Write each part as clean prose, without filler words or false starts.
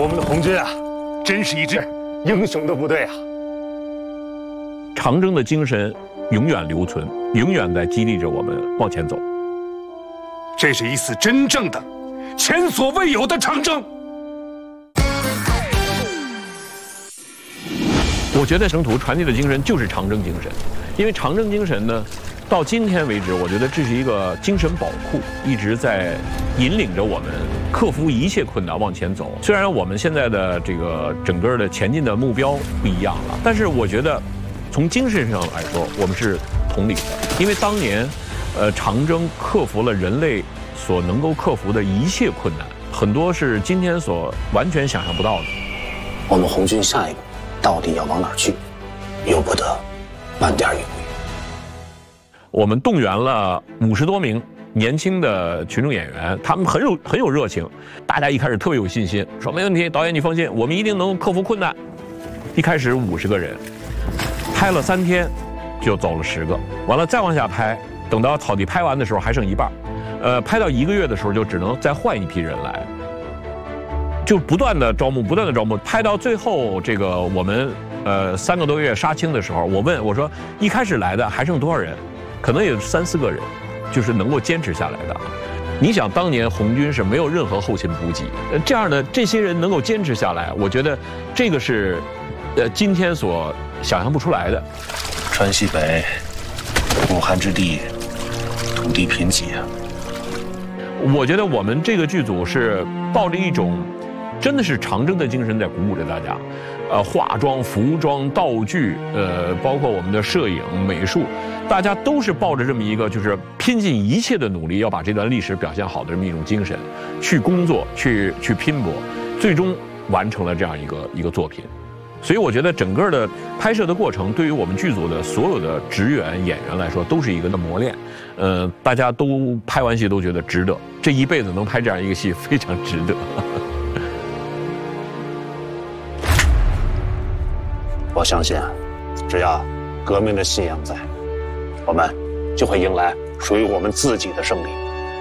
我们的红军啊，真是一支英雄的部队啊！ 长征的精神永远留存，永远在激励着我们往前走。 这是一次真正的、前所未有的长征。 我觉得征途传递的精神就是长征精神，因为长征精神呢，到今天为止，我觉得这是一个精神宝库，一直在引领着我们克服一切困难往前走。虽然我们现在的这个整个的前进的目标不一样了，但是我觉得从精神上来说，我们是同理的，因为当年长征克服了人类所能够克服的一切困难，很多是今天所完全想象不到的。 我们红军下一步到底要往哪儿去，由不得半点犹豫。 我们动员了50多名年轻的群众演员，他们很有热情，大家一开始特别有信心，说没问题，导演你放心，我们一定能克服困难。一开始50个人，拍了3天，就走了10个，完了再往下拍，等到草地拍完的时候还剩一半，拍到1个月的时候就只能再换一批人来，就不断的招募，拍到最后这个我们3个多月杀青的时候，我说一开始来的还剩多少人？可能也就3、4个人，就是能够坚持下来的。你想当年红军是没有任何后勤补给，这样的这些人能够坚持下来，我觉得这个是今天所想象不出来的。 川西北武汉之地土地贫瘠啊， 我觉得我们这个剧组是抱着一种真的是长征的精神在鼓舞着大家。化妆、服装、道具，包括我们的摄影、美术，大家都是抱着这么一个就是拼尽一切的努力，要把这段历史表现好的这么一种精神，去工作，去拼搏，最终完成了这样一个作品。所以我觉得整个的拍摄的过程，对于我们剧组的所有的职员演员来说，都是一个磨练。大家都拍完戏都觉得值得，这一辈子能拍这样一个戏非常值得。 我相信，只要革命的信仰在，我们就会迎来属于我们自己的胜利。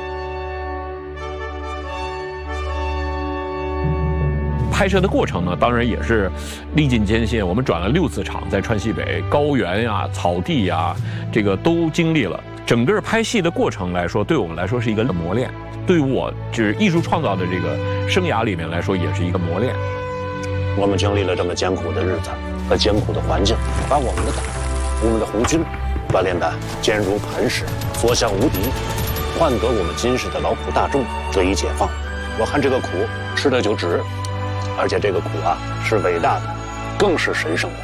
拍摄的过程呢，当然也是历尽艰辛。我们转了6次场，在川西北高原呀、草地呀，这个都经历了。整个拍戏的过程来说，对我们来说是一个磨练，对于我就是艺术创造的这个生涯里面来说，也是一个磨练。 我们经历了这么艰苦的日子和艰苦的环境，把我们的党、我们的红军锻炼得坚如磐石，所向无敌，换得我们今日的劳苦大众得以解放。我看这个苦吃的就值，而且这个苦啊是伟大的，更是神圣的。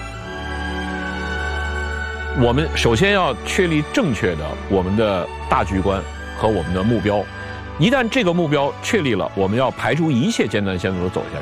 我们首先要确立正确的我们的大局观和我们的目标，一旦这个目标确立了，我们要排除一切艰难险阻的走下去。